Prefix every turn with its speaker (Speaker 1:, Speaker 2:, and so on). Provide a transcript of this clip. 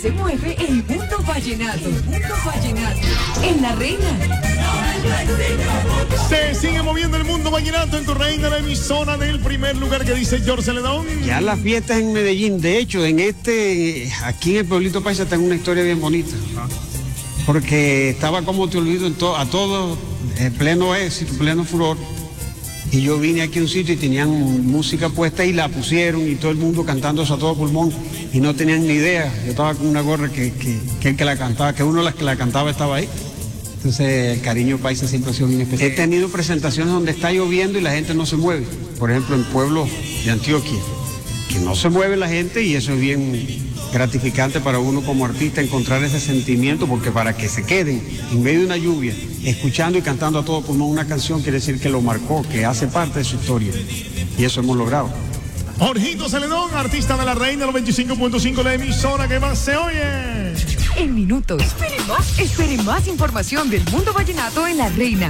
Speaker 1: se mueve el mundo vallenato. En La Reina.
Speaker 2: Se sigue moviendo el mundo vallenato en tu Reina, la emisora del primer lugar que dice George Celedón.
Speaker 3: Ya las fiestas en Medellín, de hecho, aquí en el pueblito Paisa tengo una historia bien bonita. Porque estaba como te olvido a todos, en pleno éxito, pleno furor. Y yo vine aquí a un sitio y tenían música puesta y la pusieron y todo el mundo cantando eso a todo pulmón y no tenían ni idea. Yo estaba con una gorra que el que la cantaba, que uno de las que la cantaba estaba ahí. Entonces el cariño paisa siempre ha sido bien especial. He tenido presentaciones donde está lloviendo y la gente no se mueve. Por ejemplo, en pueblos de Antioquia, que no se mueve la gente y eso es bien gratificante para uno como artista encontrar ese sentimiento, porque para que se queden en medio de una lluvia, escuchando y cantando a todo pulmón una canción, quiere decir que lo marcó, que hace parte de su historia. Y eso hemos logrado.
Speaker 2: Jorgito Celedón, artista de La Reina, los 25.5, la emisora que más se oye.
Speaker 1: En minutos. Espere más información del mundo vallenato en La Reina.